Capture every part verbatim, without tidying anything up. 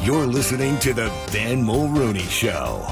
You're listening to the Ben Mulrooney Show.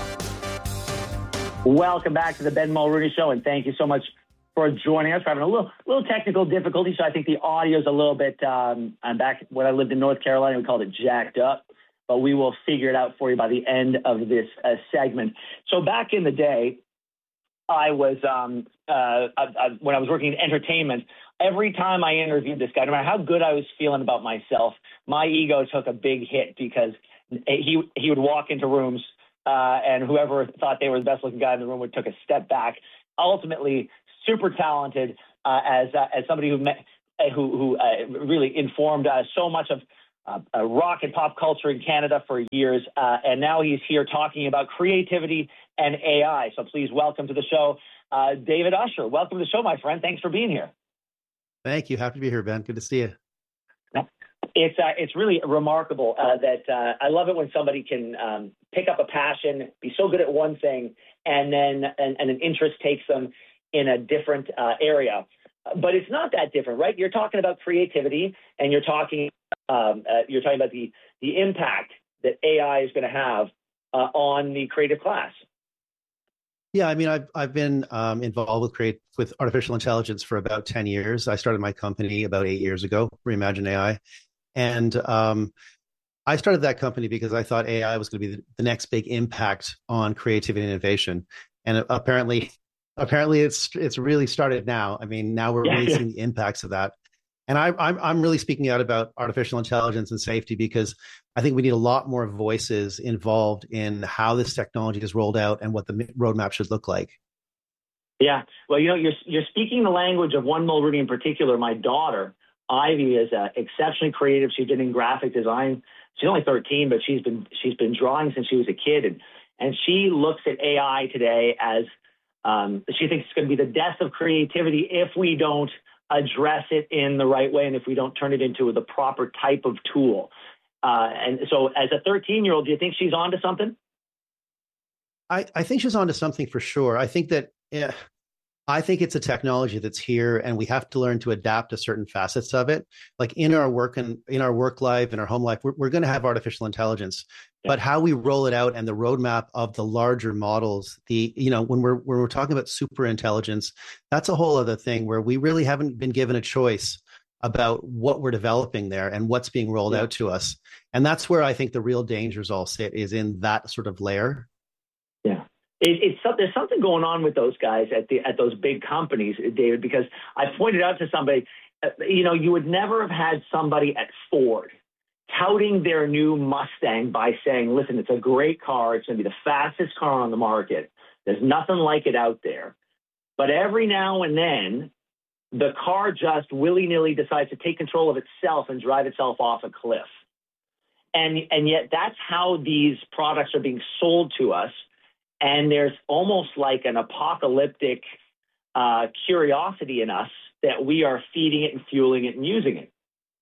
Welcome back to the Ben Mulrooney Show, and thank you so much for joining us. We're having a little little technical difficulty, so I think the audio is a little bit, um, I'm back when I lived in North Carolina, we called it jacked up, but we will figure it out for you by the end of this uh, segment. So back in the day, I was, um, uh, I, I, when I was working in entertainment, every time I interviewed this guy, no matter how good I was feeling about myself, my ego took a big hit because he he would walk into rooms uh, and whoever thought they were the best looking guy in the room would take a step back. Ultimately, super talented uh, as uh, as somebody who met, who who uh, really informed uh, so much of uh, uh, rock and pop culture in Canada for years, uh, and now he's here talking about creativity and A I. So please welcome to the show, uh, David Usher. Welcome to the show, my friend. Thanks for being here. Thank you. Happy to be here, Ben. Good to see you. It's uh, it's really remarkable uh, that uh, I love it when somebody can um, pick up a passion, be so good at one thing, and then and, and an interest takes them in a different uh, area. But it's not that different, right? You're talking about creativity, and you're talking um, uh, you're talking about the the impact that A I is going to have uh, on the creative class. Yeah, I mean, I've I've been um, involved with create with artificial intelligence for about ten years. I started my company about eight years ago, Reimagine A I, and um, I started that company because I thought A I was going to be the, the next big impact on creativity and innovation. And apparently, apparently, it's it's really started now. I mean, now we're yeah, really yeah. seeing the impacts of that. And I, I'm I'm really speaking out about artificial intelligence and safety because I think we need a lot more voices involved in how this technology is rolled out and what the roadmap should look like. Yeah, well, you know, you're you're speaking the language of one Mulrooney in particular. My daughter, Ivy, is uh, exceptionally creative. She's been in graphic design. She's only thirteen, but she's been she's been drawing since she was a kid, and and she looks at A I today as um, she thinks it's going to be the death of creativity if we don't address it in the right way and if we don't turn it into the proper type of tool. Uh, and so as a thirteen-year-old, do you think she's onto something? I, I think she's onto something for sure. I think that yeah, I think it's a technology that's here and we have to learn to adapt to certain facets of it. Like in our work and in our work life, in our home life, we're, we're going to have artificial intelligence, yeah. But how we roll it out and the roadmap of the larger models, the, you know, when we're, when we're talking about super intelligence, that's a whole other thing where we really haven't been given a choice about what we're developing there and what's being rolled yeah. out to us. And that's where I think the real dangers all sit, is in that sort of layer. Yeah. It, it's there's something going on with those guys at the at those big companies, David, because I pointed out to somebody, uh, you know, you would never have had somebody at Ford touting their new Mustang by saying, listen, it's a great car. It's going to be the fastest car on the market. There's nothing like it out there. But every now and then, the car just willy-nilly decides to take control of itself and drive itself off a cliff. And, and yet that's how these products are being sold to us. And there's almost like an apocalyptic uh, curiosity in us that we are feeding it and fueling it and using it.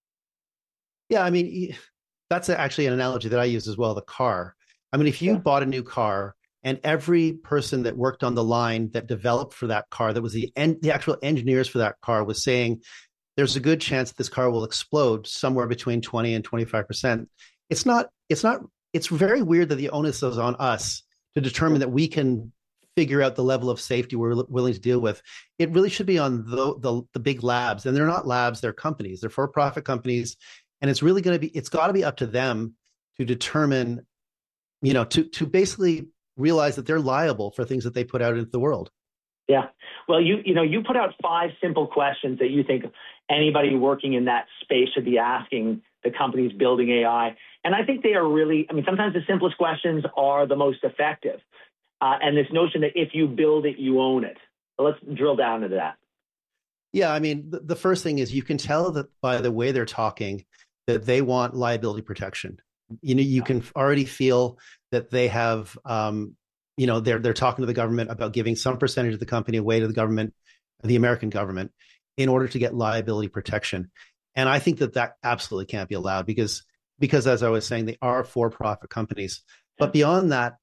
Yeah, I mean, that's actually an analogy that I use as well, the car. I mean, if you yeah. bought a new car and every person that worked on the line that developed for that car, that was the en- the actual engineers for that car, was saying, there's a good chance this car will explode somewhere between twenty and twenty-five percent. It's not, it's not, it's very weird that the onus is on us to determine that we can figure out the level of safety we're willing to deal with. It really should be on the, the, the big labs, and they're not labs, they're companies, they're for-profit companies. And it's really going to be, it's got to be up to them to determine, you know, to, to basically realize that they're liable for things that they put out into the world. Yeah. Well, you, you know, you put out five simple questions that you think anybody working in that space should be asking the companies building A I. And I think they are really, I mean, sometimes the simplest questions are the most effective. Uh, and this notion that if you build it, you own it. So let's drill down into that. Yeah. I mean, the, the first thing is you can tell that by the way they're talking that they want liability protection. You know, you can already feel that they have, um, you know, they're they're talking to the government about giving some percentage of the company away to the government, the American government, in order to get liability protection. And I think that that absolutely can't be allowed because, because as I was saying, they are for-profit companies. But beyond that,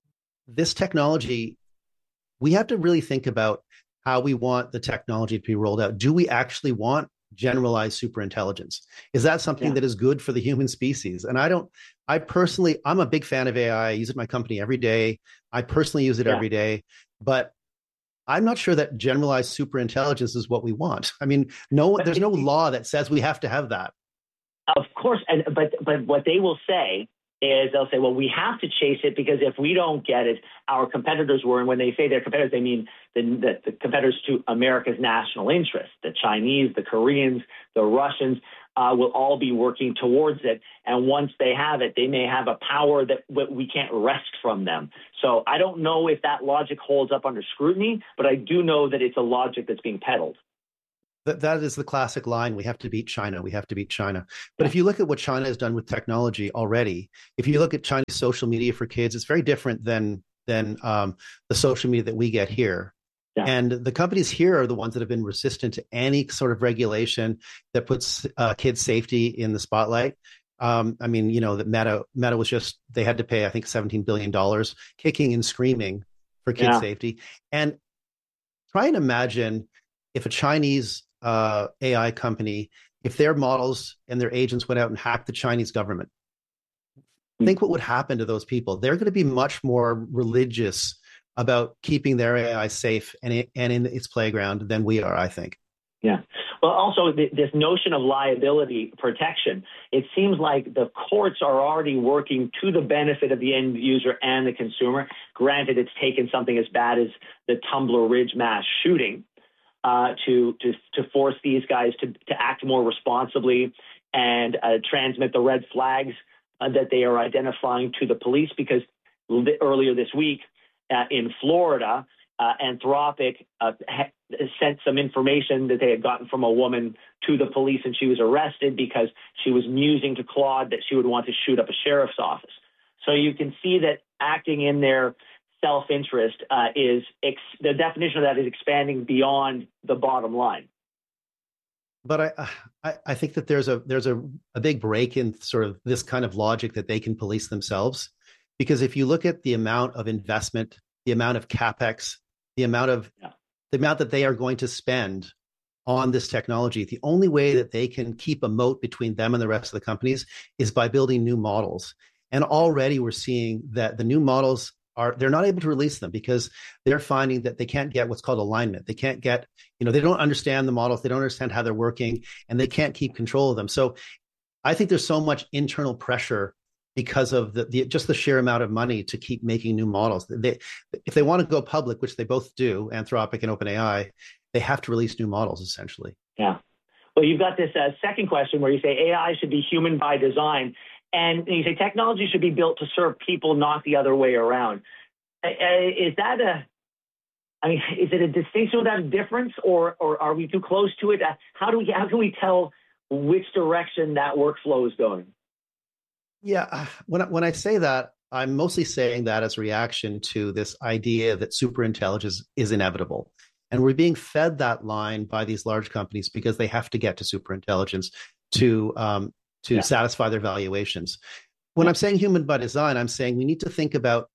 this technology, we have to really think about how we want the technology to be rolled out. Do we actually want generalized superintelligence? Is that something yeah. that is good for the human species? And I don't, I personally, I'm a big fan of A I. I use it in my company every day. I personally use it yeah. every day, but I'm not sure that generalized superintelligence is what we want. I mean, no, but there's no law that says we have to have that. Of course. And, but, but what they will say is they'll say, well, we have to chase it because if we don't get it, our competitors were. And when they say their competitors, they mean the, the, the competitors to America's national interest. The Chinese, the Koreans, the Russians uh, will all be working towards it. And once they have it, they may have a power that we can't wrest from them. So I don't know if that logic holds up under scrutiny, but I do know that it's a logic that's being peddled. That, that is the classic line. We have to beat China. We have to beat China. But if you look at what China has done with technology already, if you look at Chinese social media for kids, it's very different than than um, the social media that we get here. Yeah. And the companies here are the ones that have been resistant to any sort of regulation that puts uh, kids' safety in the spotlight. Um, I mean, you know, that Meta Meta was just, they had to pay, I think, seventeen billion dollars kicking and screaming for kids' yeah. safety. And try and imagine if a Chinese uh, A I company, if their models and their agents went out and hacked the Chinese government, think what would happen to those people. They're going to be much more religious about keeping their A I safe and, it, and in its playground than we are, I think. Yeah. Well, also th- this notion of liability protection, it seems like the courts are already working to the benefit of the end user and the consumer. Granted, it's taken something as bad as the Tumbler Ridge mass shooting uh, to, to, to force these guys to, to act more responsibly and uh, transmit the red flags uh, that they are identifying to the police, because li- earlier this week uh, in Florida, uh, Anthropic uh, ha- sent some information that they had gotten from a woman to the police, and she was arrested because she was musing to Claude that she would want to shoot up a sheriff's office. So you can see that acting in their self-interest uh, is ex- the definition of that is expanding beyond the bottom line. But I, I, I think that there's a there's a, a big break in sort of this kind of logic that they can police themselves, because if you look at the amount of investment, the amount of capex, the amount of yeah. the amount that they are going to spend on this technology, the only way that they can keep a moat between them and the rest of the companies is by building new models. And already we're seeing that the new models are, they're not able to release them because they're finding that they can't get what's called alignment. They can't get, you know, they don't understand the models. They don't understand how they're working, and they can't keep control of them. So I think there's so much internal pressure because of the, the just the sheer amount of money to keep making new models. They, if they want to go public, which they both do, Anthropic and OpenAI, they have to release new models, essentially. Yeah. Well, you've got this uh, second question where you say A I should be human by design. And you say technology should be built to serve people, not the other way around. Uh, is that a, I mean, is it a distinction without a difference, or or are we too close to it? Uh, how do we, how can we tell which direction that workflow is going? Yeah, when I, when I say that, I'm mostly saying that as a reaction to this idea that superintelligence is inevitable. And we're being fed that line by these large companies because they have to get to superintelligence to um, to yeah. satisfy their valuations. When yeah. I'm saying human by design, I'm saying we need to think about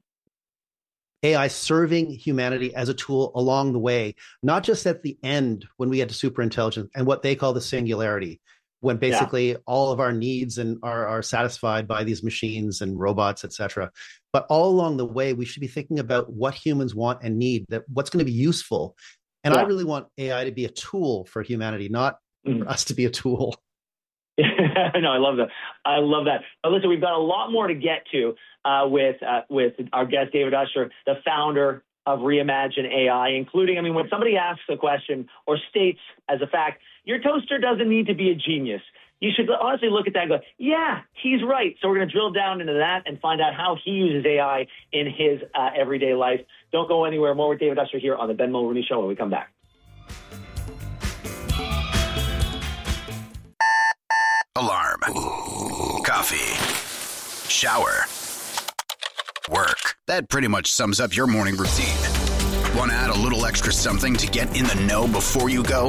A I serving humanity as a tool along the way, not just at the end when we get to superintelligence and what they call the singularity, when basically yeah. all of our needs and are, are satisfied by these machines and robots, et cetera. But all along the way, we should be thinking about what humans want and need, that what's going to be useful. And yeah. I really want A I to be a tool for humanity, not mm. for us to be a tool. No, I love that. I love that. But listen, we've got a lot more to get to uh, with uh, with our guest, David Usher, the founder of Reimagine A I, including, I mean, when somebody asks a question or states as a fact, your toaster doesn't need to be a genius, you should honestly look at that and go, yeah, he's right. So we're going to drill down into that and find out how he uses A I in his uh, everyday life. Don't go anywhere. More with David Usher here on the Ben Mulroney Show when we come back. Alarm. Coffee. Shower. Work. That pretty much sums up your morning routine. Want to add a little extra something to get in the know before you go?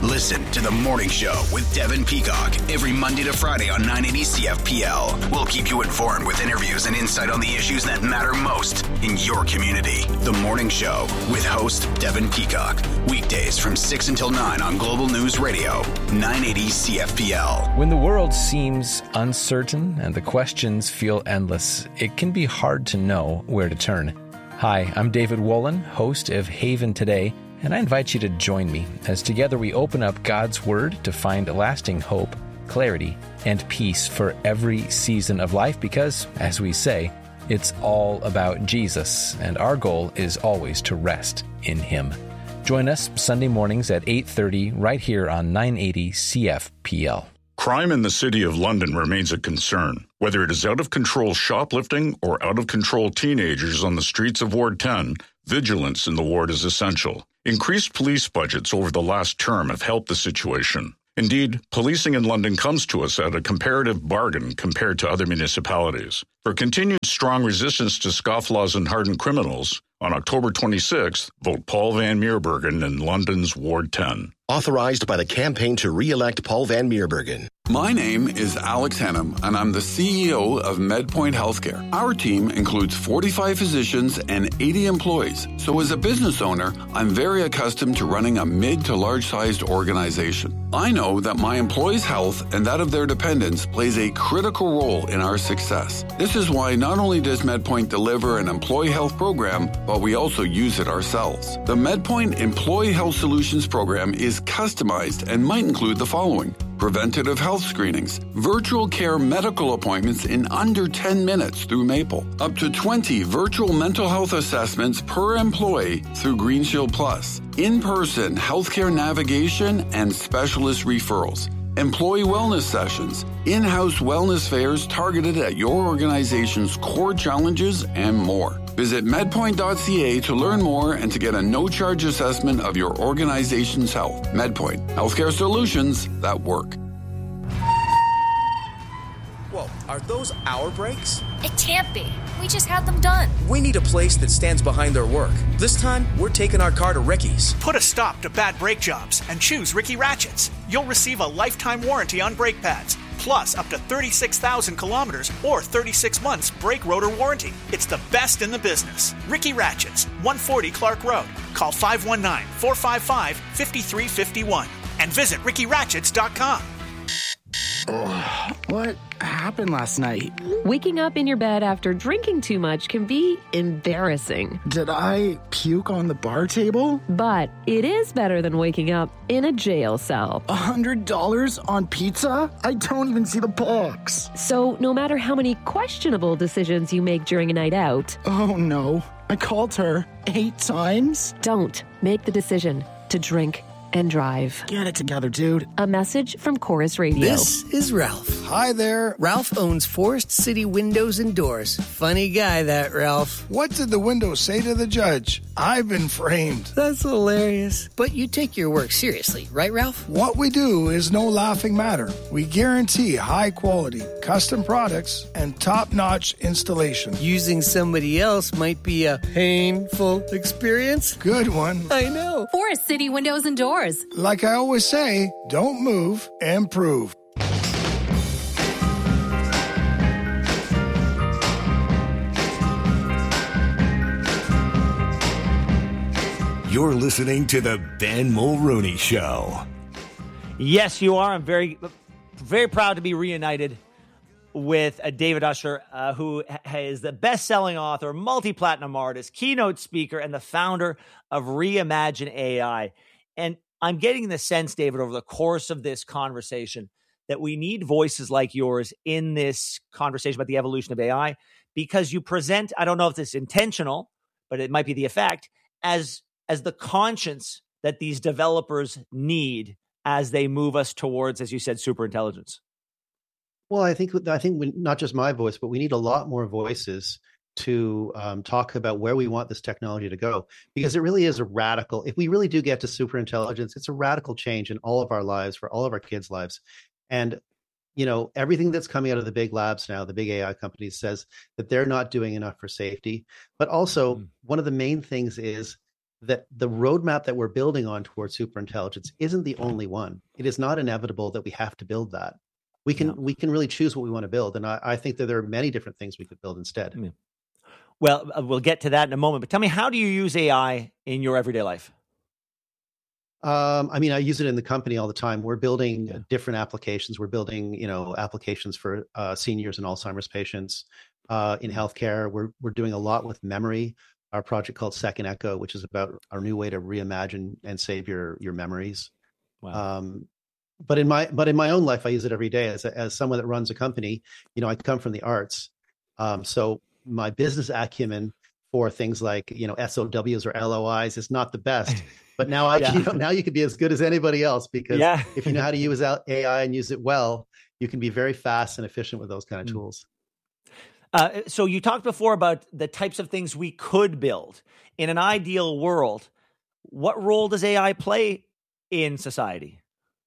Listen to The Morning Show with Devin Peacock every Monday to Friday on nine eighty C F P L. We'll keep you informed with interviews and insight on the issues that matter most in your community. The Morning Show with host Devin Peacock. Weekdays from six until nine on Global News Radio, nine eighty C F P L. When the world seems uncertain and the questions feel endless, it can be hard to know where to turn. Hi, I'm David Wolin, host of Haven Today, and I invite you to join me as together we open up God's Word to find lasting hope, clarity, and peace for every season of life because, as we say, it's all about Jesus, and our goal is always to rest in Him. Join us Sunday mornings at eight thirty right here on nine eighty C F P L. Crime in the City of London remains a concern. Whether it is out-of-control shoplifting or out-of-control teenagers on the streets of Ward ten, vigilance in the ward is essential. Increased police budgets over the last term have helped the situation. Indeed, policing in London comes to us at a comparative bargain compared to other municipalities. For continued strong resistance to scofflaws and hardened criminals, on October twenty-sixth, vote Paul Van Meerbergen in London's Ward ten. Authorized by the campaign to re-elect Paul Van Meerbergen. My name is Alex Hennum, and I'm the C E O of MedPoint Healthcare. Our team includes forty-five physicians and eighty employees. So as a business owner, I'm very accustomed to running a mid to large-sized organization. I know that my employees' health and that of their dependents plays a critical role in our success. This is why not only does MedPoint deliver an employee health program, but we also use it ourselves. The MedPoint Employee Health Solutions program is customized and might include the following: preventative health screenings, virtual care medical appointments in under ten minutes through Maple, up to twenty virtual mental health assessments per employee through GreenShield Plus, in-person healthcare navigation and specialist referrals, employee wellness sessions, in-house wellness fairs targeted at your organization's core challenges, and more. Visit medpoint dot c a to learn more and to get a no-charge assessment of your organization's health. MedPoint, healthcare solutions that work. Whoa, are those our brakes? It can't be. We just had them done. We need a place that stands behind their work. This time, we're taking our car to Ricky's. Put a stop to bad brake jobs and choose Ricky Ratchets. You'll receive a lifetime warranty on brake pads, plus up to thirty-six thousand kilometers or thirty-six months brake rotor warranty. It's the best in the business. Ricky Ratchets, one forty Clark Road. Call five one nine, four five five, five three five one and visit ricky ratchets dot com. Oh, what happened last night? Waking up in your bed after drinking too much can be embarrassing. Did I puke on the bar table? But it is better than waking up in a jail cell. A hundred dollars on pizza? I don't even see the box. So no matter how many questionable decisions you make during a night out... Oh no, I called her eight times? Don't make the decision to drink and drive. Get it together, dude. A message from Chorus Radio. This is Ralph. Hi there. Ralph owns Forest City Windows and Doors. Funny guy, that Ralph. What did the window say to the judge? I've been framed. That's hilarious. But you take your work seriously, right, Ralph? What we do is no laughing matter. We guarantee high quality, custom products, and top-notch installation. Using somebody else might be a painful experience. Good one. I know. Forest City Windows and Doors. Like I always say, don't move, improve. You're listening to the Ben Mulrooney Show. Yes, you are. I'm very, very proud to be reunited with uh, David Usher, uh, who ha- is the best-selling author, multi-platinum artist, keynote speaker, and the founder of Reimagine A I. And I'm getting the sense, David, over the course of this conversation, that we need voices like yours in this conversation about the evolution of A I, because you present, I don't know if this is intentional, but it might be the effect, as, as the conscience that these developers need as they move us towards, as you said, superintelligence. Well, I think I think we, not just my voice, but we need a lot more voices to um, talk about where we want this technology to go, because it really is a radical, if we really do get to superintelligence, it's a radical change in all of our lives, for all of our kids' lives. And, you know, everything that's coming out of the big labs now, the big A I companies, says that they're not doing enough for safety. But also, mm. one of the main things is that the roadmap that we're building on towards superintelligence isn't the only one. It is not inevitable that we have to build that. We can yeah. we can really choose what we want to build, and I, I think that there are many different things we could build instead. Yeah. Well, uh, we'll get to that in a moment. But tell me, how do you use A I in your everyday life? Um, I mean, I use it in the company all the time. We're building yeah. different applications. We're building, you know, applications for uh, seniors and Alzheimer's patients. Uh, in healthcare, we're we're doing a lot with memory. Our project called Second Echo, which is about our new way to reimagine and save your your memories. Wow. Um, but in my but in my own life, I use it every day as a, as someone that runs a company. You know, I come from the arts, um, so my business acumen for things like, you know, S O Ws or L O Is is not the best. But now I, yeah. you know, now you can be as good as anybody else, because yeah. if you know how to use A I and use it well, you can be very fast and efficient with those kind of mm. tools. Uh, so you talked before about the types of things we could build. In an ideal world, what role does A I play in society?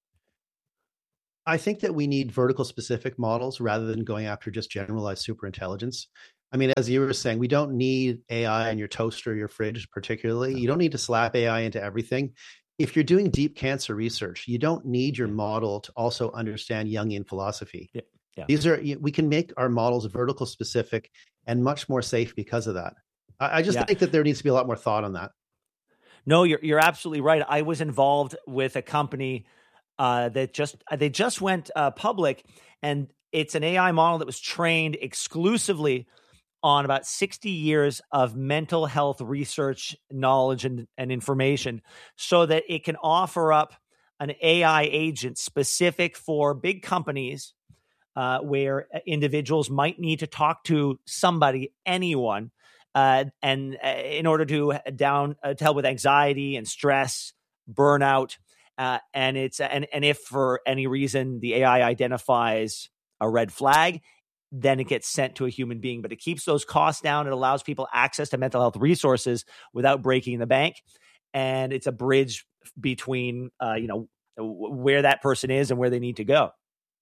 I think that we need vertical specific models rather than going after just generalized superintelligence. I mean, as you were saying, we don't need A I in your toaster, your fridge, particularly. You don't need to slap A I into everything. If you're doing deep cancer research, you don't need your model to also understand Jungian philosophy. Yeah. Yeah. These are, we can make our models vertical specific and much more safe because of that. I, I just yeah. think that there needs to be a lot more thought on that. No, you're you're absolutely right. I was involved with a company uh, that just they just went uh, public, and it's an A I model that was trained exclusively on about sixty years of mental health research, knowledge, and, and information, so that it can offer up an A I agent specific for big companies uh, where individuals might need to talk to somebody, anyone, uh, and uh, in order to down uh, to help with anxiety and stress, burnout, uh, and it's and and if for any reason the A I identifies a red flag, then it gets sent to a human being. But it keeps those costs down. It allows people access to mental health resources without breaking the bank. And it's a bridge between, uh, you know, where that person is and where they need to go.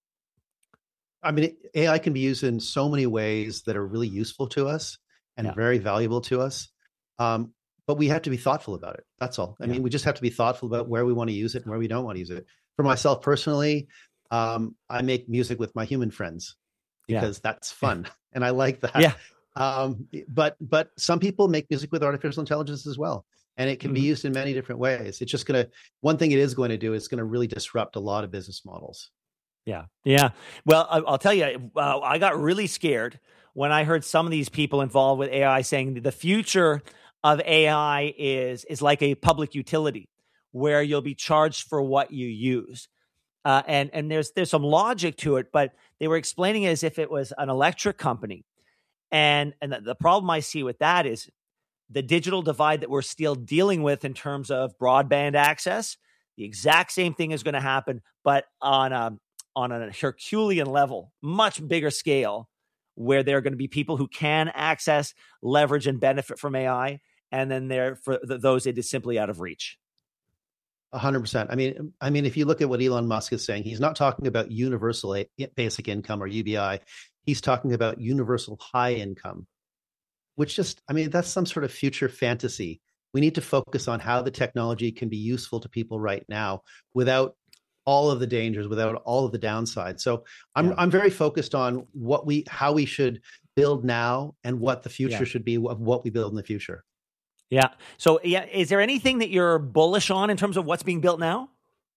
I mean, A I can be used in so many ways that are really useful to us and yeah. very valuable to us. Um, but we have to be thoughtful about it. That's all. I yeah. mean, we just have to be thoughtful about where we want to use it and where we don't want to use it. For myself personally, um, I make music with my human friends, because yeah. that's fun. And I like that. Yeah. Um, but, but some people make music with artificial intelligence as well. And it can mm-hmm. be used in many different ways. It's just going to, one thing it is going to do is going to really disrupt a lot of business models. Yeah. Yeah. Well, I'll tell you, uh, I got really scared when I heard some of these people involved with A I saying the future of A I is, is like a public utility where you'll be charged for what you use. Uh, and and there's there's some logic to it, but they were explaining it as if it was an electric company. And and the, the problem I see with that is the digital divide that we're still dealing with in terms of broadband access. The exact same thing is going to happen, but on a, on a Herculean level, much bigger scale, where there are going to be people who can access, leverage, and benefit from A I, and then there for those it is simply out of reach. A hundred percent. I mean, I mean, if you look at what Elon Musk is saying, he's not talking about universal a- basic income or U B I. He's talking about universal high income, which just, I mean, that's some sort of future fantasy. We need to focus on how the technology can be useful to people right now without all of the dangers, without all of the downsides. So I'm, yeah. I'm very focused on what we, how we should build now and what the future yeah. should be of what we build in the future. Yeah. So, yeah, is there anything that you're bullish on in terms of what's being built now?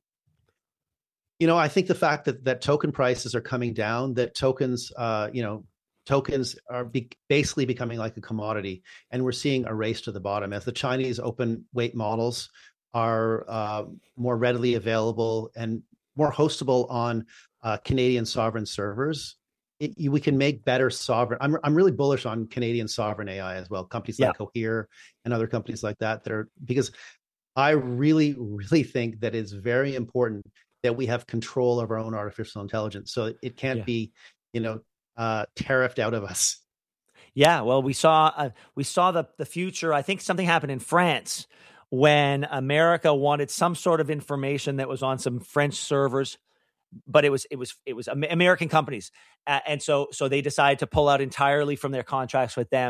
You know, I think the fact that that token prices are coming down, that tokens, uh, you know, tokens are be- basically becoming like a commodity, and we're seeing a race to the bottom as the Chinese open weight models are uh, more readily available and more hostable on uh, Canadian sovereign servers. It, you, we can make better sovereign. I'm I'm really bullish on Canadian sovereign A I as well. Companies yeah. like Cohere and other companies like that. That are, because I really really think that it's very important that we have control of our own artificial intelligence. So it can't yeah. be, you know, uh, tariffed out of us. Yeah. Well, we saw uh, we saw the the future. I think something happened in France when America wanted some sort of information that was on some French servers. But it was it was it was American companies, uh, and so so they decided to pull out entirely from their contracts with them,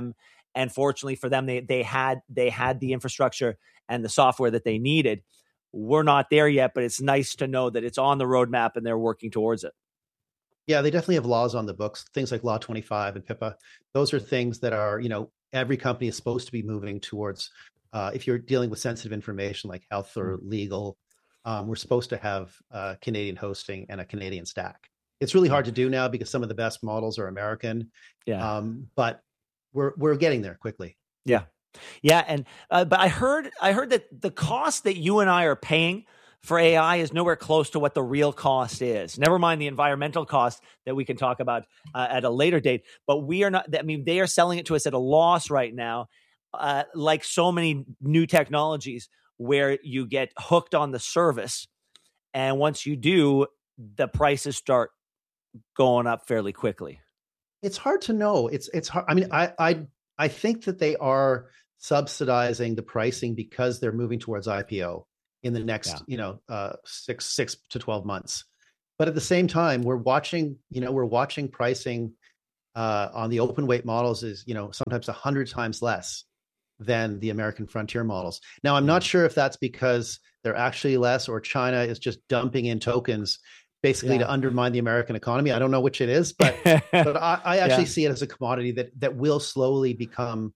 And fortunately for them, they they had they had the infrastructure and the software that they needed. We're not there yet, but it's nice to know that it's on the roadmap and they're working towards it. Yeah, they definitely have laws on the books, things like Law twenty-five and PIPA. Those are things that are, you know, every company is supposed to be moving towards. Uh, if you're dealing with sensitive information like health or legal, um, we're supposed to have uh, Canadian hosting and a Canadian stack. It's really hard to do now because some of the best models are American. Yeah, um, but we're we're getting there quickly. Yeah, yeah, and uh, but I heard I heard that the cost that you and I are paying for A I is nowhere close to what the real cost is. Never mind the environmental cost that we can talk about uh, at a later date. But we are not, I mean, they are selling it to us at a loss right now, uh, like so many new technologies where you get hooked on the service. And once you do, the prices start going up fairly quickly. It's hard to know. It's, it's hard. I mean, I, I, I think that they are subsidizing the pricing because they're moving towards I P O in the next, yeah. you know, uh, six, six to twelve months. But at the same time, we're watching, you know, we're watching pricing uh, on the open weight models is, you know, sometimes a hundred times less than the American frontier models. Now, I'm not sure if that's because they're actually less or China is just dumping in tokens basically yeah. to undermine the American economy. I don't know which it is, but, but I, I actually yeah. see it as a commodity that, that will slowly become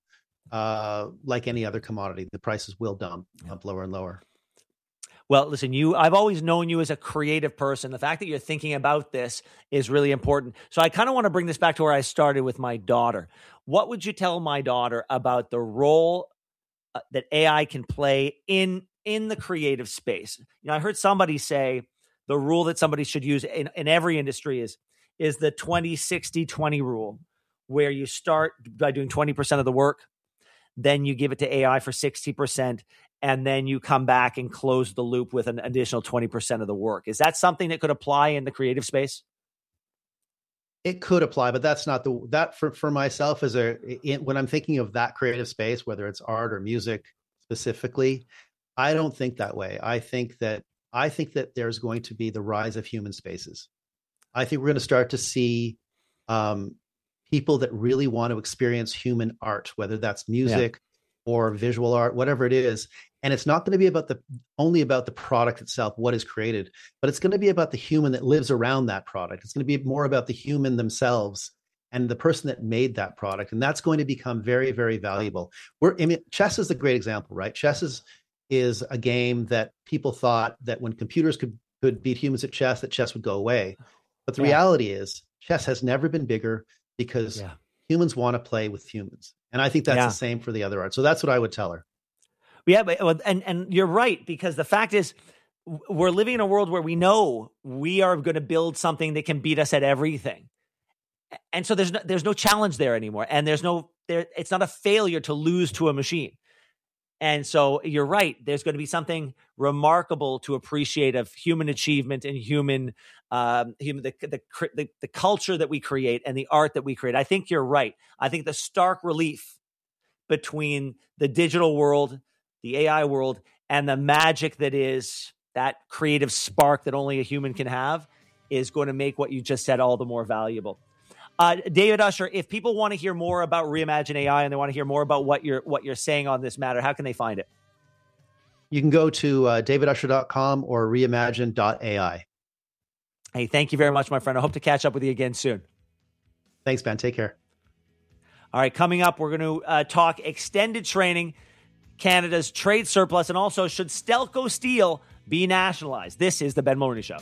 uh, like any other commodity. The prices will dump yeah. up lower and lower. Well, listen, you, I've always known you as a creative person. The fact that you're thinking about this is really important. So I kind of want to bring this back to where I started with my daughter. What would you tell my daughter about the role uh, that A I can play in, in the creative space? You know, I heard somebody say the rule that somebody should use in, in every industry is, is the twenty sixty twenty rule, where you start by doing twenty percent of the work, then you give it to A I for sixty percent, and then you come back and close the loop with an additional twenty percent of the work. Is that something that could apply in the creative space? It could apply, but that's not the, that for, for myself as a, in, when I'm thinking of that creative space, whether it's art or music specifically, I don't think that way. I think that, I think that there's going to be the rise of human spaces. I think we're going to start to see um, people that really want to experience human art, whether that's music yeah. or visual art, whatever it is. And it's not going to be about the only about the product itself, what is created, but it's going to be about the human that lives around that product. It's going to be more about the human themselves and the person that made that product. And that's going to become very, very valuable. We're, I mean, chess is a great example, right? Chess is, is a game that people thought that when computers could, could beat humans at chess, that chess would go away. But the yeah. reality is chess has never been bigger because yeah. humans want to play with humans. And I think that's yeah. the same for the other art. So that's what I would tell her. Yeah, but and and you're right, because the fact is we're living in a world where we know we are going to build something that can beat us at everything. And so there's no, there's no challenge there anymore. And there's no there it's not a failure to lose to a machine. And so you're right, there's going to be something remarkable to appreciate of human achievement and human um human the, the the the culture that we create and the art that we create. I think you're right. I think the stark relief between the digital world, the A I world, and the magic that is that creative spark that only a human can have is going to make what you just said all the more valuable. Uh, David Usher, if people want to hear more about Reimagine A I and they want to hear more about what you're what you're saying on this matter, how can they find it? You can go to uh, david usher dot com or reimagine dot A I. Hey, thank you very much, my friend. I hope to catch up with you again soon. Thanks, man. Take care. All right, coming up, we're going to uh, talk extended training, Canada's trade surplus, and also should Stelco Steel be nationalized? This is the Ben Mulroney Show.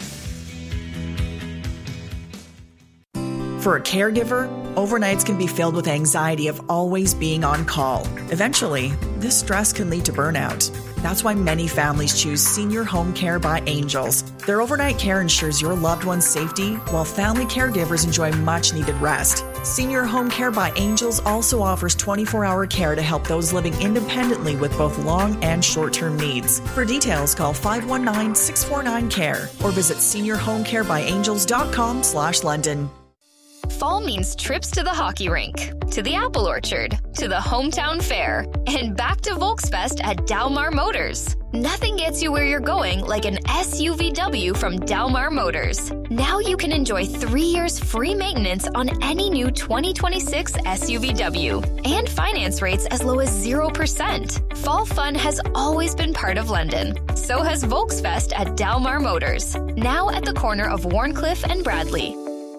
For a caregiver, overnights can be filled with anxiety of always being on call. Eventually, this stress can lead to burnout. That's why many families choose Senior Home Care by Angels. Their overnight care ensures your loved one's safety, while family caregivers enjoy much-needed rest. Senior Home Care by Angels also offers twenty-four hour care to help those living independently with both long and short-term needs. For details, call five one nine, six four nine, C A R E or visit senior home care by angels dot com slash London. Fall means trips to the hockey rink, to the apple orchard, to the hometown fair, and back to Volksfest at Dalmar Motors. Nothing gets you where you're going like an S U V W from Dalmar Motors. Now you can enjoy three years free maintenance on any new twenty twenty-six S U V W and finance rates as low as zero percent. Fall fun has always been part of London. So has Volksfest at Dalmar Motors, now at the corner of Warncliffe and Bradley.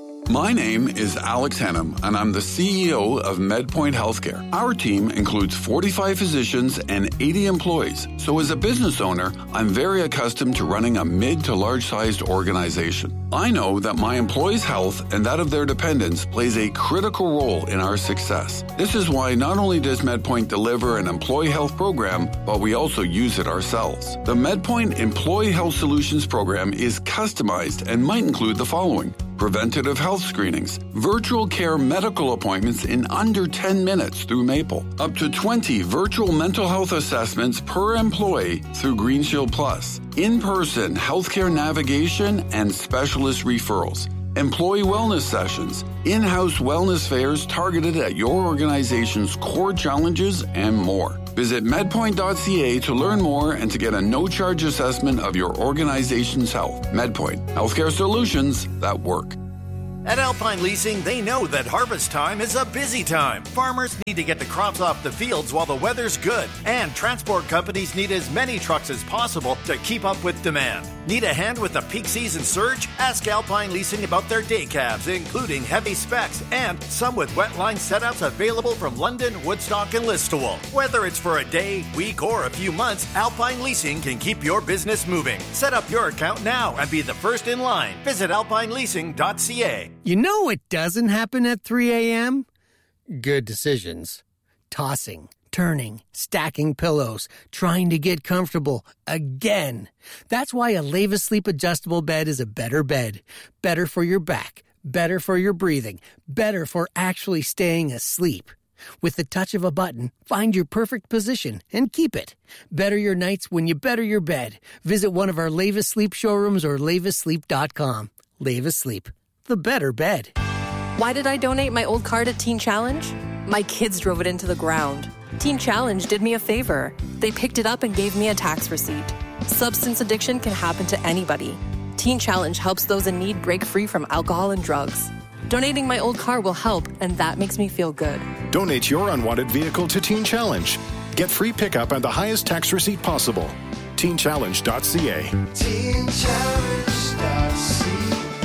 My name is Alex Hannum, and I'm the C E O of MedPoint Healthcare. Our team includes forty-five physicians and eighty employees. So as a business owner, I'm very accustomed to running a mid to large-sized organization. I know that my employees' health and that of their dependents plays a critical role in our success. This is why not only does MedPoint deliver an employee health program, but we also use it ourselves. The MedPoint Employee Health Solutions program is customized and might include the following: preventative health screenings, virtual care medical appointments in under ten minutes through Maple, up to twenty virtual mental health assessments per employee through GreenShield Plus, in-person healthcare navigation and specialist referrals, employee wellness sessions, in-house wellness fairs targeted at your organization's core challenges, and more. Visit medpoint dot c a to learn more and to get a no-charge assessment of your organization's health. MedPoint, healthcare solutions that work. At Alpine Leasing, they know that harvest time is a busy time. Farmers need to get the crops off the fields while the weather's good, and transport companies need as many trucks as possible to keep up with demand. Need a hand with the peak season surge? Ask Alpine Leasing about their day cabs, including heavy specs, and some with wet line setups available from London, Woodstock, and Listowel. Whether it's for a day, week, or a few months, Alpine Leasing can keep your business moving. Set up your account now and be the first in line. Visit alpine leasing dot c a. You know what doesn't happen at three a.m.? Good decisions. Tossing, turning, stacking pillows, trying to get comfortable again. That's why a Leva Sleep adjustable bed is a better bed. Better for your back, better for your breathing, better for actually staying asleep. With the touch of a button, find your perfect position and keep it. Better your nights when you better your bed. Visit one of our Leva Sleep showrooms or leva sleep dot com. Leva Sleep, the better bed. Why did I donate my old car to Teen Challenge? My kids drove it into the ground. Teen Challenge did me a favor. They picked it up and gave me a tax receipt. Substance addiction can happen to anybody. Teen Challenge helps those in need break free from alcohol and drugs. Donating my old car will help, and that makes me feel good. Donate your unwanted vehicle to Teen Challenge. Get free pickup and the highest tax receipt possible. teen challenge dot c a. teen challenge dot c a.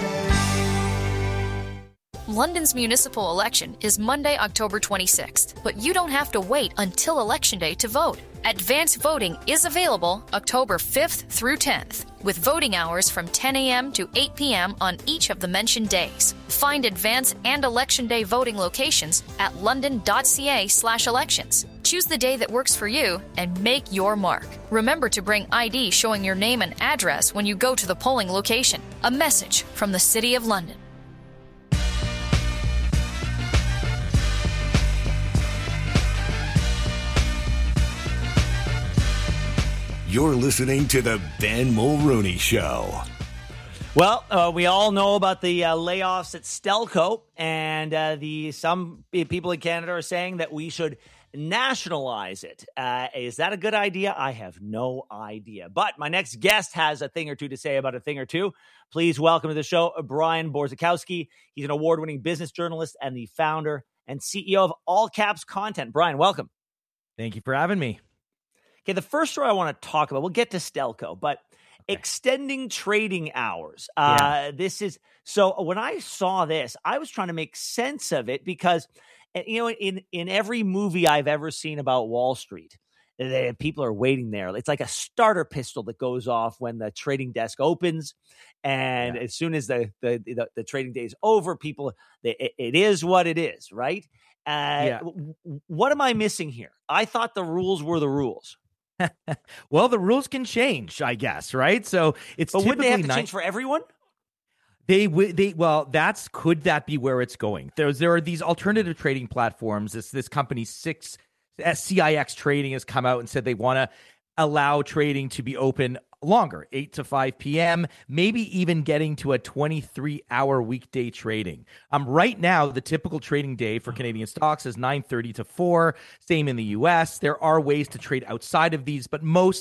London's municipal election is Monday, October twenty-sixth, but you don't have to wait until Election Day to vote. Advance voting is available October fifth through tenth, with voting hours from ten a.m. to eight p.m. on each of the mentioned days. Find Advance and Election Day voting locations at london dot c a slash elections. Choose the day that works for you and make your mark. Remember to bring I D showing your name and address when you go to the polling location. A message from the City of London. You're listening to the Ben Mulrooney Show. Well, uh, we all know about the uh, layoffs at Stelco, and uh, the some people in Canada are saying that we should nationalize it. Uh, is that a good idea? I have no idea. But my next guest has a thing or two to say about a thing or two. Please welcome to the show, Brian Borzakowski. He's an award-winning business journalist and the founder and C E O of All Caps Content. Brian, welcome. Thank you for having me. Okay, the first story I want to talk about, we'll get to Stelco, but okay. Extending trading hours. Uh, yeah. This is, so when I saw this, I was trying to make sense of it because, you know, in, in every movie I've ever seen about Wall Street, the people are waiting there. It's like a starter pistol that goes off when the trading desk opens. And yeah. as soon as the, the, the, the trading day is over, people, it, it is what it is, right? Uh, yeah. What am I missing here? I thought the rules were the rules. Well, the rules can change, I guess, right? So it's but would they have to nice. change for everyone? They would. They well, that's could that be where it's going? There's there are these alternative trading platforms. This this company six C I X Trading has come out and said they want to allow trading to be open longer, eight to five p.m., maybe even getting to a twenty-three hour weekday trading. Um, right now, the typical trading day for Canadian stocks is nine thirty to four, same in the U S. There are ways to trade outside of these, but most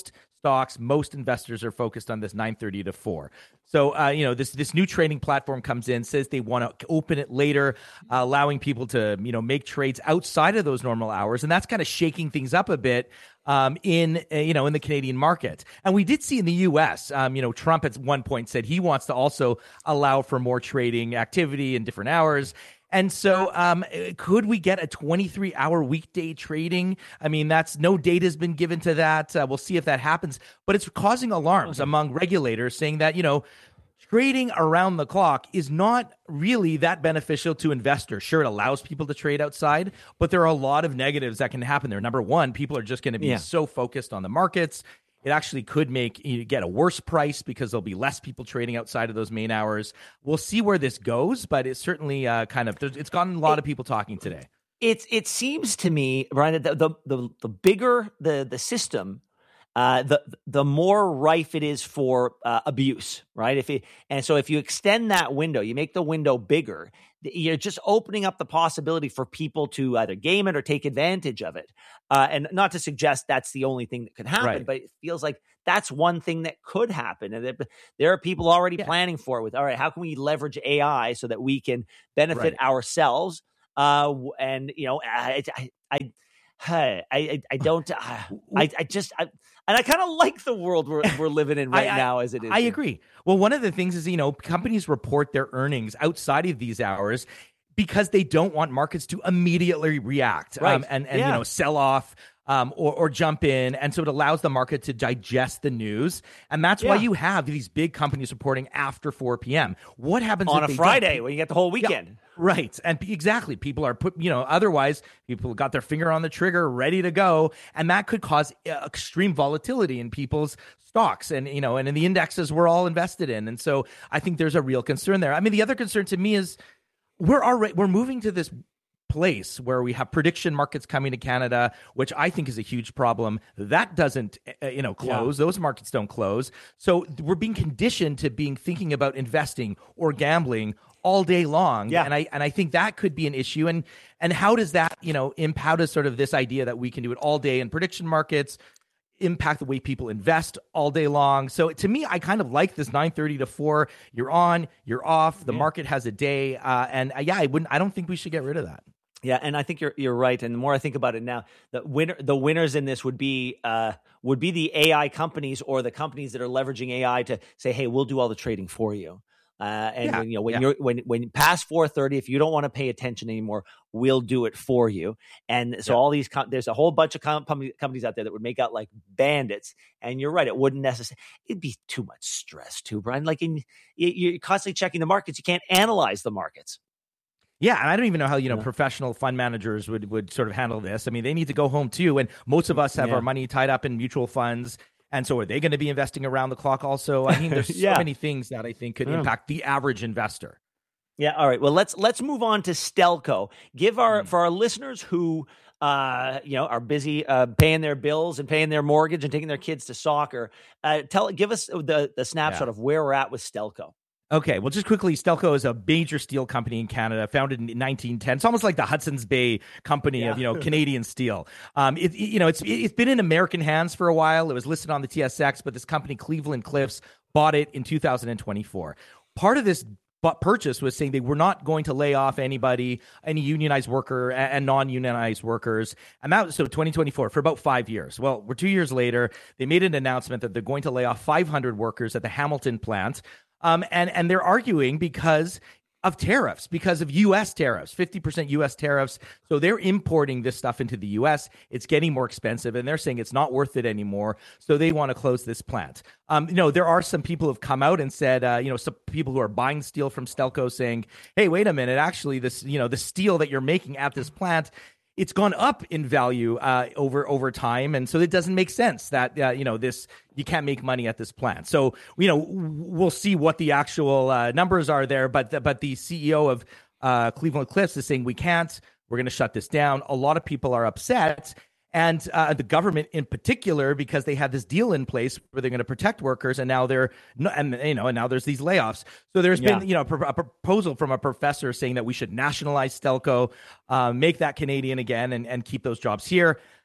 stocks. Most investors are focused on this nine thirty to four. So, uh, you know, this this new trading platform comes in, says they want to open it later, uh, allowing people to, you know, make trades outside of those normal hours. And that's kind of shaking things up a bit um, in, uh, you know, in the Canadian market. And we did see in the U S, um, you know, Trump at one point said he wants to also allow for more trading activity in different hours. And so um, could we get a twenty-three hour weekday trading? I mean, that's no data has been given to that. Uh, we'll see if that happens. But it's causing alarms among regulators saying that, you know, trading around the clock is not really that beneficial to investors. Sure, it allows people to trade outside, but there are a lot of negatives that can happen there. Number one, people are just going to be yeah. so focused on the markets. It actually could make you get a worse price because there'll be less people trading outside of those main hours. We'll see where this goes, but it's certainly uh, kind of, it's gotten a lot of people talking today. It's it seems to me, Brian, that the the the bigger the the system, uh, the the more rife it is for uh, abuse, right? If it, and so if you extend that window, you make the window bigger, you're just opening up the possibility for people to either game it or take advantage of it. Uh, and not to suggest that's the only thing that could happen, right. but it feels like that's one thing that could happen. And there are people already yeah. planning for it with, all right, how can we leverage A I so that we can benefit right. ourselves? Uh, and, you know, I, I, I, I, I don't, I, I just, I, and I kind of like the world we're, we're living in right I, now as it is. I agree. Well, one of the things is, you know, companies report their earnings outside of these hours because they don't want markets to immediately react right. um, and, and yeah. you know, sell off um, or, or jump in. And so it allows the market to digest the news. And that's yeah. why you have these big companies reporting after four p.m. What happens on if a they Friday don't? when you get the whole weekend? Yeah. Right. And exactly. People are put, you know, otherwise people got their finger on the trigger, ready to go. And that could cause extreme volatility in people's stocks and, you know, and in the indexes we're all invested in. And so I think there's a real concern there. I mean, the other concern to me is we're already, we're moving to this place where we have prediction markets coming to Canada, which I think is a huge problem. That doesn't, uh, you know, close. Yeah. Those markets don't close. So we're being conditioned to being thinking about investing or gambling all day long. Yeah. And I and I think that could be an issue. And and how does that, you know, impact, how does sort of this idea that we can do it all day in prediction markets impact the way people invest all day long? So to me, I kind of like this nine thirty to four. You're on, you're off. The yeah. market has a day. Uh, and uh, yeah, I wouldn't, I don't think we should get rid of that. Yeah, and I think you're you're right. And the more I think about it now, the winner the winners in this would be uh, would be the A I companies or the companies that are leveraging A I to say, hey, we'll do all the trading for you. Uh, and yeah, when, you know, when yeah. you're when when past four thirty, if you don't want to pay attention anymore, we'll do it for you. And so yeah. all these com- there's a whole bunch of com- companies out there that would make out like bandits. And you're right, it wouldn't necessarily. It'd be too much stress, too, Brian. Like in, you're constantly checking the markets, you can't analyze the markets. Yeah, and I don't even know how, you know, yeah. professional fund managers would, would sort of handle this. I mean, they need to go home too, and most of us have yeah. our money tied up in mutual funds, and so are they going to be investing around the clock also? I mean, there's so yeah. many things that I think could yeah. impact the average investor. Yeah, all right. Well, let's let's move on to Stelco. Give our mm. for our listeners who uh, you know are busy uh, paying their bills and paying their mortgage and taking their kids to soccer. Uh, tell give us the the snapshot yeah. of where we're at with Stelco. Okay, well, just quickly, Stelco is a major steel company in Canada, founded in nineteen ten. It's almost like the Hudson's Bay company yeah. of, you know, Canadian steel. Um, it, you know, it's it's been in American hands for a while. It was listed on the T S X, but this company, Cleveland Cliffs, bought it in two thousand twenty-four. Part of this purchase was saying they were not going to lay off anybody, any unionized worker and non-unionized workers. And that was so twenty twenty-four for about five years. Well, we're two years later. They made an announcement that they're going to lay off five hundred workers at the Hamilton plant. Um, and, and they're arguing because of tariffs, because of U S tariffs, fifty percent U S tariffs. So they're importing this stuff into the U S. It's getting more expensive, and they're saying it's not worth it anymore. So they want to close this plant. Um, you know, there are some people who have come out and said, uh, you know, some people who are buying steel from Stelco saying, hey, wait a minute, actually, this, you know, the steel that you're making at this plant, it's gone up in value uh, over over time, and so it doesn't make sense that uh, you know this you can't make money at this plant. So you know we'll see what the actual uh, numbers are there, but the, but the C E O of uh, Cleveland Cliffs is saying we can't. We're going to shut this down. A lot of people are upset, and uh, the government in particular, because they had this deal in place where they're going to protect workers, and now they're and you know and now there's these layoffs. So there's yeah. been you know a, a proposal from a professor saying that we should nationalize Stelco, uh, make that Canadian again, and, and keep those jobs here.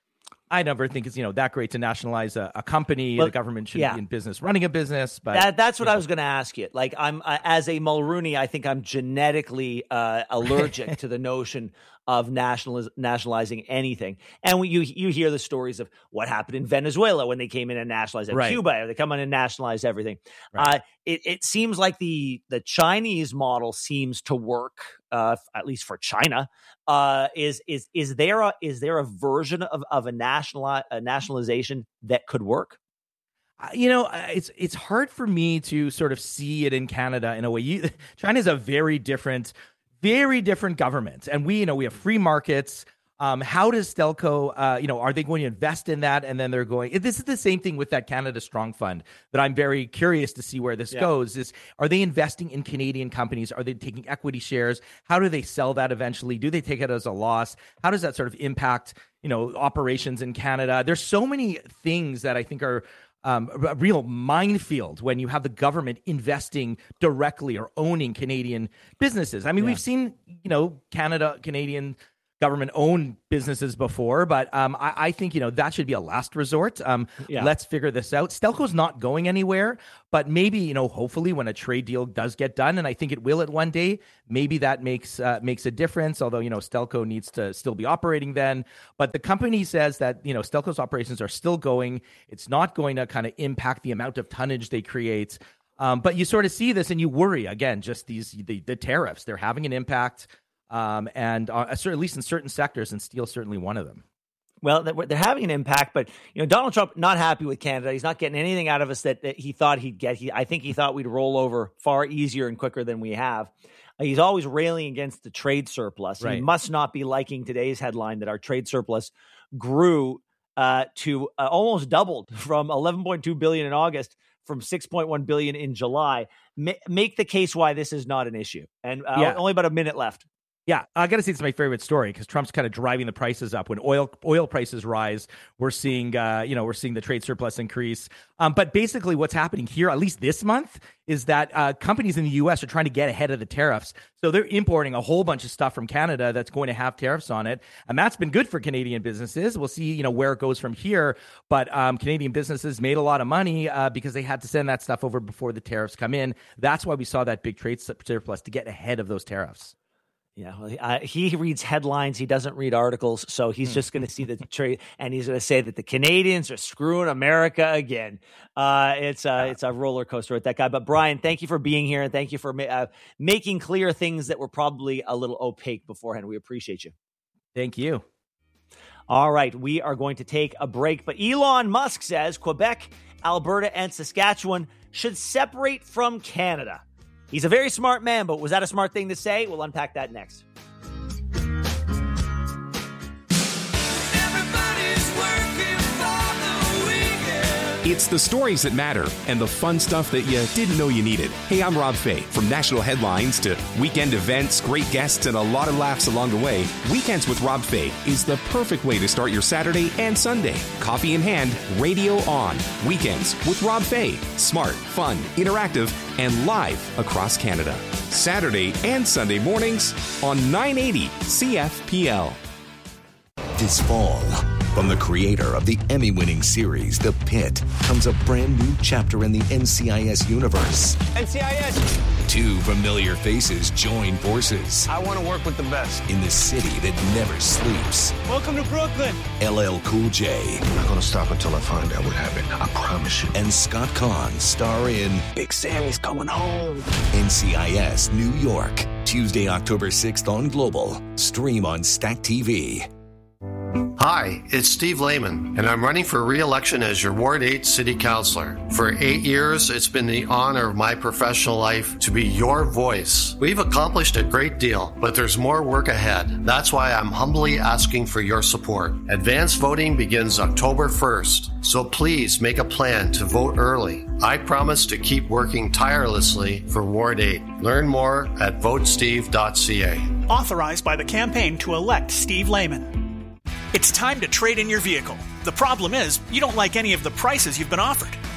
I never think it's, you know, that great to nationalize a, a company. Well, the government should yeah. be in business running a business. But that, that's what you know. I was going to ask you. Like, I'm uh, as a Mulrooney, I think I'm genetically uh, allergic to the notion of nationaliz- nationalizing anything. And when you you hear the stories of what happened in Venezuela when they came in and nationalized it. Right. Cuba, they come in and nationalize everything. Right. Uh, it, it seems like the the Chinese model seems to work, uh, at least for China. Uh, is is is there a is there a version of, of a national a nationalization that could work? You know, it's it's hard for me to sort of see it in Canada in a way. You, China is a very different, very different government, and we, you know, we have free markets. Um, how does Stelco, uh, you know, are they going to invest in that? And then they're going, this is the same thing with that Canada Strong Fund that I'm very curious to see where this yeah. goes is, are they investing in Canadian companies? Are they taking equity shares? How do they sell that eventually? Do they take it as a loss? How does that sort of impact, you know, operations in Canada? There's so many things that I think are um, a real minefield when you have the government investing directly or owning Canadian businesses. I mean, Yeah. we've seen, you know, Canada, Canadian government-owned businesses before, but um, I, I think, you know, that should be a last resort. Um, Yeah. Let's figure this out. Stelco's not going anywhere, but maybe, you know, hopefully when a trade deal does get done, and I think it will at one day, maybe that makes uh, makes a difference, although, you know, Stelco needs to still be operating then. But the company says that, you know, Stelco's operations are still going. It's not going to kind of impact the amount of tonnage they create. Um, but you sort of see this and you worry, again, just these the, the tariffs. They're having an impact. Um, and uh, at least in certain sectors, and steel's certainly one of them. Well, they're having an impact, but you know, Donald Trump not happy with Canada. He's not getting anything out of us that, that he thought he'd get. He, I think he thought we'd roll over far easier and quicker than we have. Uh, he's always railing against the trade surplus. Right. He must not be liking today's headline that our trade surplus grew uh, to uh, almost doubled from eleven point two billion in August from six point one billion in July. Ma- make the case why this is not an issue. And uh, Yeah. only about a minute left. Yeah, I got to say it's my favorite story because Trump's kind of driving the prices up. When oil oil prices rise, we're seeing uh, you know we're seeing the trade surplus increase. Um, but basically, what's happening here, at least this month, is that uh, companies in the U S are trying to get ahead of the tariffs. So they're importing a whole bunch of stuff from Canada that's going to have tariffs on it, and that's been good for Canadian businesses. We'll see, you know, where it goes from here. But um, Canadian businesses made a lot of money uh, because they had to send that stuff over before the tariffs come in. That's why we saw that big trade surplus to get ahead of those tariffs. Yeah, well, uh, he reads headlines. He doesn't read articles. So he's just going to see the trade, and he's going to say that the Canadians are screwing America again. Uh, it's uh, it's a roller coaster with that guy. But Brian, thank you for being here, and thank you for ma- uh, making clear things that were probably a little opaque beforehand. We appreciate you. Thank you. All right, we are going to take a break. But Elon Musk says Quebec, Alberta, and Saskatchewan should separate from Canada. He's a very smart man, but was that a smart thing to say? We'll unpack that next. It's the stories that matter and the fun stuff that you didn't know you needed. Hey, I'm Rob Fay. From national headlines to weekend events, great guests, and a lot of laughs along the way, Weekends with Rob Fay is the perfect way to start your Saturday and Sunday. Coffee in hand, radio on. Weekends with Rob Fay. Smart, fun, interactive, and live across Canada. Saturday and Sunday mornings on nine eighty C F P L. This fall, from the creator of the Emmy-winning series The Pit, comes a brand new chapter in the N C I S universe. N C I S! Two familiar faces join forces I want to work with the best. in the city that never sleeps. Welcome to Brooklyn. L L Cool J. I'm not going to stop until I find out what happened. I promise you. And Scott Conn star in Big Sammy's coming home. N C I S New York. Tuesday, October sixth on Global. Stream on Stack T V. Hi, it's Steve Lehman, and I'm running for re-election as your Ward eight City Councilor. For eight years, it's been the honor of my professional life to be your voice. We've accomplished a great deal, but there's more work ahead. That's why I'm humbly asking for your support. Advance voting begins October first, so please make a plan to vote early. I promise to keep working tirelessly for Ward eight. Learn more at vote steve dot c a. Authorized by the campaign to elect Steve Lehman. It's time to trade in your vehicle. The problem is, you don't like any of the prices you've been offered.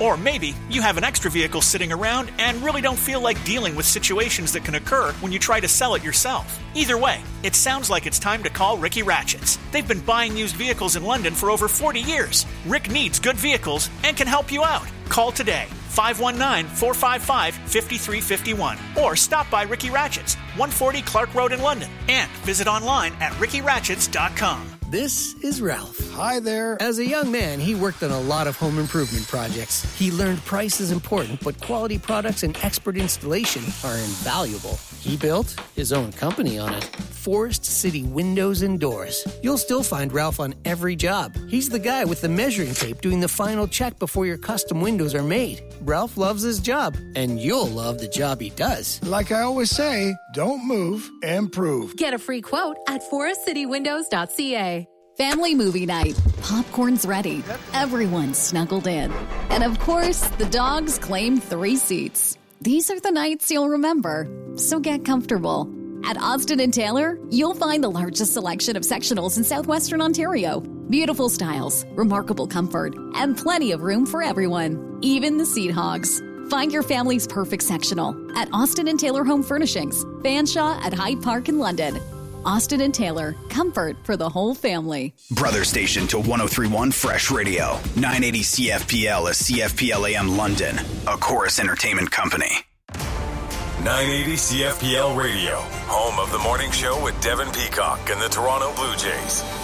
Or maybe you have an extra vehicle sitting around and really don't feel like dealing with situations that can occur when you try to sell it yourself. Either way, it sounds like it's time to call Ricky Ratchets. They've been buying used vehicles in London for over forty years. Rick needs good vehicles and can help you out. Call today, five one nine, four five five, five three five one, or stop by Ricky Ratchets, one forty Clark Road in London, and visit online at ricky ratchets dot com. This is Ralph. Hi there. As a young man, he worked on a lot of home improvement projects. He learned price is important, but quality products and expert installation are invaluable. He built his own company on it. Forest City Windows and Doors. You'll still find Ralph on every job. He's the guy with the measuring tape doing the final check before your custom windows are made. Ralph loves his job, and you'll love the job he does. Like I always say, don't move, improve. Get a free quote at forest city windows dot c a. Family movie night. Popcorn's ready. Everyone's snuggled in. And of course, the dogs claim three seats. These are the nights you'll remember. So get comfortable. At Austin and Taylor, you'll find the largest selection of sectionals in southwestern Ontario. Beautiful styles, remarkable comfort, and plenty of room for everyone, even the seat hogs. Find your family's perfect sectional at Austin and Taylor Home Furnishings, Fanshawe at Hyde Park in London. Austin and Taylor, comfort for the whole family. Brother station to one oh three point one Fresh Radio, nine eighty C F P L is C F P L A M London, a Chorus Entertainment company. nine eighty C F P L Radio, home of the morning show with Devin Peacock and the Toronto Blue Jays.